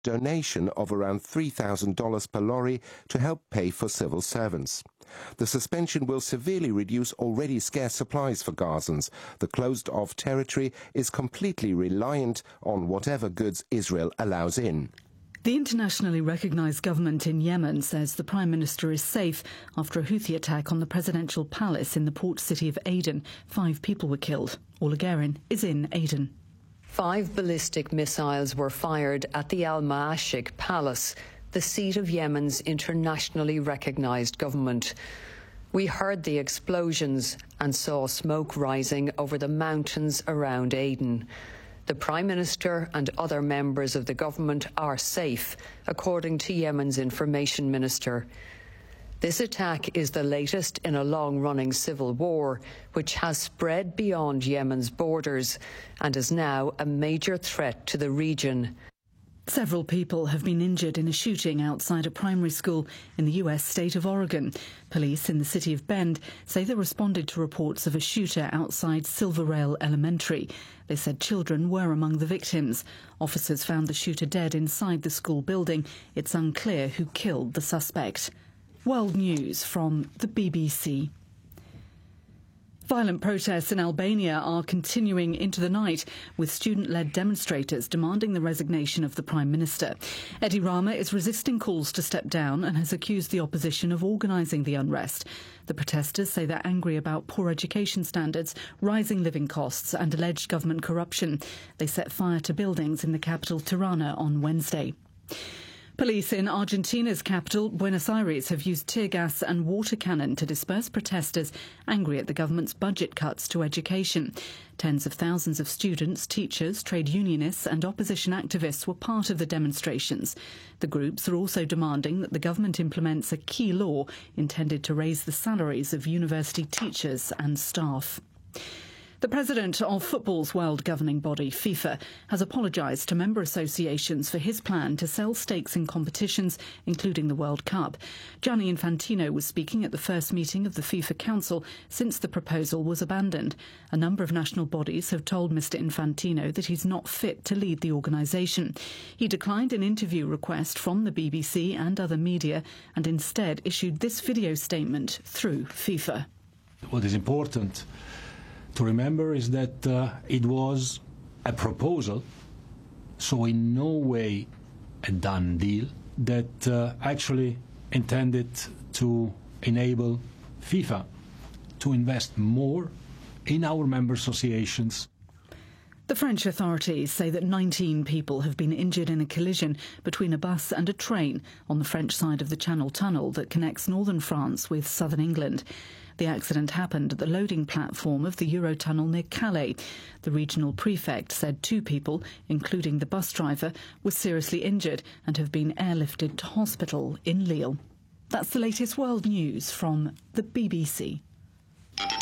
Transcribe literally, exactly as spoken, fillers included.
donation of around three thousand dollars per lorry to help pay for civil servants. The suspension will severely reduce already scarce supplies for Gazans. The closed-off territory is completely reliant on whatever goods Israel allows in. The internationally recognised government in Yemen says the Prime Minister is safe after a Houthi attack on the presidential palace in the port city of Aden. Five people were killed. Orla Guerin is in Aden. Five ballistic missiles were fired at the Al Ma'ashik Palace, the seat of Yemen's internationally recognised government. We heard the explosions and saw smoke rising over the mountains around Aden. The Prime Minister and other members of the government are safe, according to Yemen's information minister. This attack is the latest in a long-running civil war, which has spread beyond Yemen's borders and is now a major threat to the region. Several people have been injured in a shooting outside a primary school in the U S state of Oregon. Police in the city of Bend say they responded to reports of a shooter outside Silver Rail Elementary. They said children were among the victims. Officers found the shooter dead inside the school building. It's unclear who killed the suspect. World News from the B B C. Violent protests in Albania are continuing into the night, with student-led demonstrators demanding the resignation of the Prime Minister. Edi Rama is resisting calls to step down and has accused the opposition of organising the unrest. The protesters say they're angry about poor education standards, rising living costs and alleged government corruption. They set fire to buildings in the capital Tirana on Wednesday. Police in Argentina's capital, Buenos Aires, have used tear gas and water cannon to disperse protesters angry at the government's budget cuts to education. Tens of thousands of students, teachers, trade unionists and opposition activists were part of the demonstrations. The groups are also demanding that the government implements a key law intended to raise the salaries of university teachers and staff. The president of football's world governing body, FIFA, has apologised to member associations for his plan to sell stakes in competitions, including the World Cup. Gianni Infantino was speaking at the first meeting of the FIFA Council since the proposal was abandoned. A number of national bodies have told Mr Infantino that he's not fit to lead the organisation. He declined an interview request from the B B C and other media and instead issued this video statement through FIFA. What is important to remember is that uh, it was a proposal, so in no way a done deal, that uh, actually intended to enable FIFA to invest more in our member associations. The French authorities say that nineteen people have been injured in a collision between a bus and a train on the French side of the Channel Tunnel that connects northern France with southern England. The accident happened at the loading platform of the Eurotunnel near Calais. The regional prefect said two people, including the bus driver, were seriously injured and have been airlifted to hospital in Lille. That's the latest world news from the B B C.